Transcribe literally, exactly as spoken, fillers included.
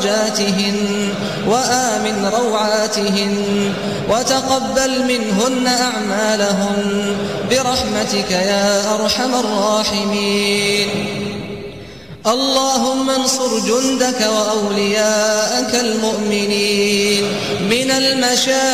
جاتهن وآمن روعاتهن وتقبل منهن أعمالهن برحمتك يا أرحم الراحمين. اللهم انصر جندك وأولياءك المؤمنين من المشاكل